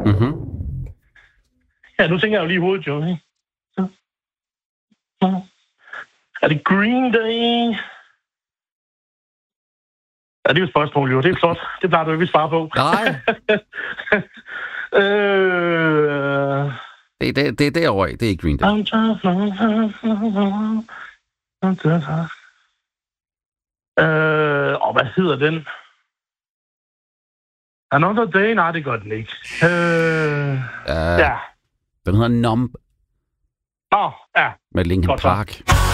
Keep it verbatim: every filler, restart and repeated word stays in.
Mhm. Ja, nu tænker jeg jo lige i hovedet, jo. Ikke? Er det Green Day? Ja, det er jo et spørgsmål, jo. Det er flot. Det plejer du ikke at svare på. Nej. øh... Det, det, det er derovre. Det er ikke Green Day. Øh... Og hvad hedder den? Another Day? Nej, det gør den ikke. Øh... Uh, ja. Den hedder Numb. Nå, ja. Med Linkin Godt, Park.